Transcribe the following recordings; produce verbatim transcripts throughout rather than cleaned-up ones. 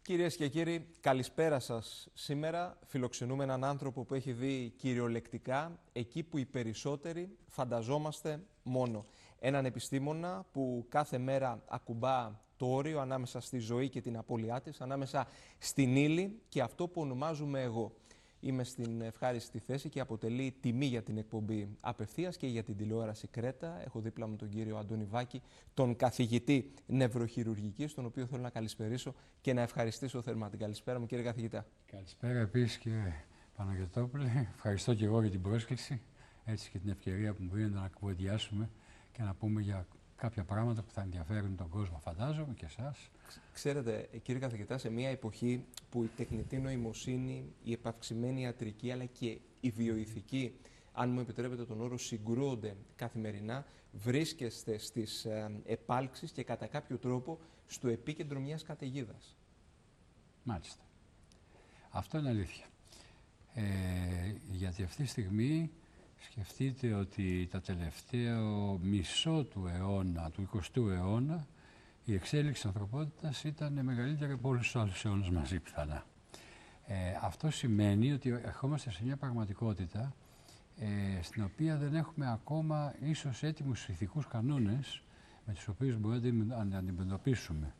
Κυρίες και κύριοι, καλησπέρα σας. Σήμερα φιλοξενούμε έναν άνθρωπο που έχει δει κυριολεκτικά εκεί που οι περισσότεροι φανταζόμαστε μόνο. Έναν επιστήμονα που κάθε μέρα ακουμπά το όριο ανάμεσα στη ζωή και την απώλειά της, ανάμεσα στην ύλη και αυτό που ονομάζουμε εγώ. Είμαι στην ευχάριστη θέση και αποτελεί τιμή για την εκπομπή απευθείας και για την τηλεόραση Κρέτα. Έχω δίπλα μου τον κύριο Αντώνη Βάκη, τον καθηγητή νευροχειρουργικής, τον οποίο θέλω να καλησπερίσω και να ευχαριστήσω θερμά. Την καλησπέρα μου, κύριε καθηγητά. Καλησπέρα επίσης, κύριε Παναγιωτόπουλε. Ευχαριστώ και εγώ για την πρόσκληση, έτσι και την ευκαιρία που μου δίνετε να κουβεντιάσουμε και να πούμε για κάποια πράγματα που θα ενδιαφέρουν τον κόσμο, φαντάζομαι, και εσάς. Ξέρετε, κύριε καθηγητά, σε μια εποχή που η τεχνητή νοημοσύνη, η επαυξημένη ιατρική αλλά και η βιοειθική, αν μου επιτρέπετε τον όρο, συγκρούονται καθημερινά, βρίσκεστε στις ε, επάλξεις και κατά κάποιο τρόπο στο επίκεντρο μιας καταιγίδας. Μάλιστα. Αυτό είναι αλήθεια. Ε, γιατί αυτή τη στιγμή σκεφτείτε ότι τα τελευταίο μισό του αιώνα, του εικοστού αιώνα, η εξέλιξη της ανθρωπότητας ήταν μεγαλύτερη από όλους τους άλλους αιώνες μαζί πιθανά. Ε, αυτό σημαίνει ότι ερχόμαστε σε μια πραγματικότητα ε, στην οποία δεν έχουμε ακόμα ίσως έτοιμους ηθικούς κανόνες με τους οποίους μπορούμε να αντιμετωπίσουμε.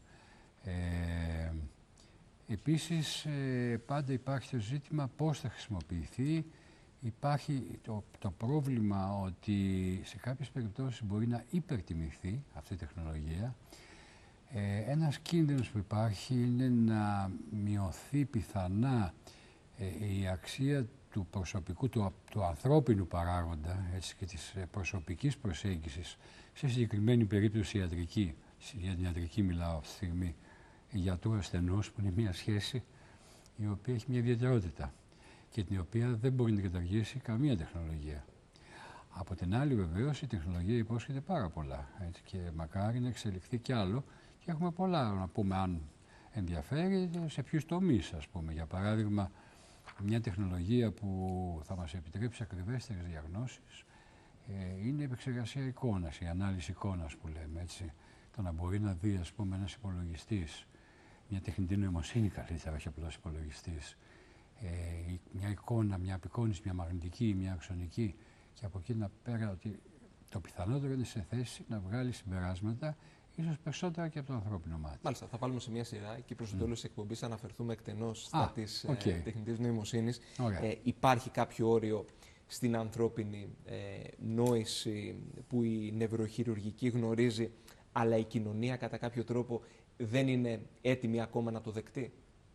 Ε, επίσης, ε, πάντα υπάρχει το ζήτημα πώς θα χρησιμοποιηθεί. Υπάρχει το, το πρόβλημα ότι σε κάποιες περιπτώσεις μπορεί να υπερτιμηθεί αυτή η τεχνολογία. Ε, ένας κίνδυνος που υπάρχει είναι να μειωθεί πιθανά ε, η αξία του προσωπικού, του, του ανθρώπινου παράγοντα, έτσι, και της προσωπικής προσέγγισης σε συγκεκριμένη περίπτωση ιατρική. Για την ιατρική μιλάω αυτή τη στιγμή, γιατρού ασθενούς, που είναι μια σχέση η οποία έχει μια ιδιαιτερότητα και την οποία δεν μπορεί να καταργήσει καμία τεχνολογία. Από την άλλη, βεβαίως, η τεχνολογία υπόσχεται πάρα πολλά, έτσι, και μακάρι να εξελιχθεί κι άλλο και έχουμε πολλά να πούμε αν ενδιαφέρει, σε ποιους τομείς, ας πούμε. Για παράδειγμα, μια τεχνολογία που θα μας επιτρέψει ακριβέστερες διαγνώσεις ε, είναι η επεξεργασία εικόνας, η ανάλυση εικόνας που λέμε, έτσι. Το να μπορεί να δει, ας πούμε, ένας υπολογιστής, μια τεχνητή νοημοσύνη καλύτερα, όχι απλώς υπολογιστής, Ε, μια εικόνα, μια απεικόνηση, μια μαγνητική, μια αξονική, και από εκεί να πέρα ότι το πιθανότερο είναι σε θέση να βγάλει συμπεράσματα, ίσως περισσότερα και από το ανθρώπινο μάτι. Μάλιστα, θα βάλουμε σε μια σειρά και προς το Mm. τέλος της εκπομπής θα αναφερθούμε εκτενώς στα ah, της okay. ε, τεχνητής νοημοσύνης. Ε, υπάρχει κάποιο όριο στην ανθρώπινη ε, νόηση που η νευροχειρουργική γνωρίζει, αλλά η κοινωνία κατά κάποιο τρόπο δεν είναι έτοιμη ακόμα να το δεκτεί.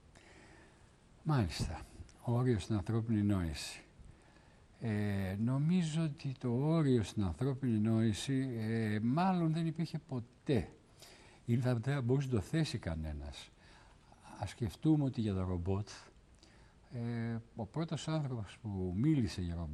Μάλιστα. Όριο στην ανθρώπινη νόηση. Ε, νομίζω ότι το όριο στην ανθρώπινη νόηση ε, μάλλον δεν υπήρχε ποτέ. Ή θα μπορούσε να το θέσει κανένας. Ας σκεφτούμε ότι για τα ρομπότ, ε, ο πρώτος άνθρωπος που μίλησε για ρομπότ